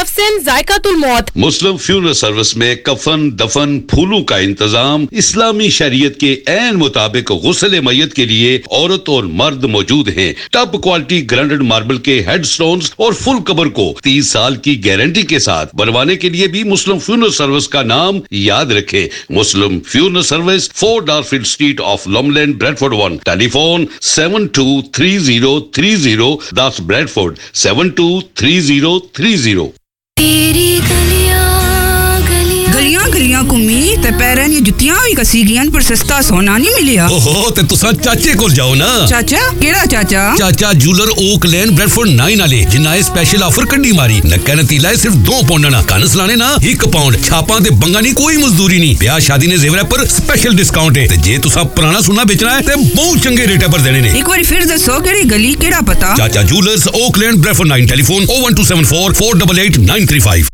तफसीन जायकातुल मौत। मुस्लिम funeral service में कफन, दफन, फूलों का इंतजाम इस्लामी शरीयत के ऐन मुताबिक गुस्ल मय्यत के लिए औरत और मर्द मौजूद हैं। टॉप क्वालिटी ग्राइंडेड मार्बल के हेडस्टोन्स और फुल कबर को 30 साल की गारंटी के साथ बनवाने के लिए भी मुस्लिम फ्यूनरल सर्विस का नाम याद रखें। मुस्लिम funeral service, 4 डार्फील्ड street of लॉमलैंड, Bradford 1। Telephone 723030, that's Bradford 723030। गलियां घुमी ते पैरां दी जुत्तियां भी कसी गईयां पर सस्ता सोना नहीं मिलिया। ओहो ते तुसा चाचे कोल जाओ ना। चाचा केड़ा चाचा? चाचा जूलर ओक लैंड ब्रैडफोर्ड 9 वाले जिन्ना स्पेशल ऑफर कड्डी मारी। नक्का नतीला है सिर्फ 2 पाउंड ना, कनस लाने ना 1 पाउंड, छापां ते बंगा नहीं, कोई मजदूरी नहीं। ब्याह शादी ने जेवर पर स्पेशल डिस्काउंट है ते जे तुसा पुराना सोना बेचना है ते बहुत चंगे रेट पर देने ने। एक बार फिर दसो केड़ी गली केड़ा पता? चाचा jewellers okay land Bradford 9। Telephone 01274 488 935।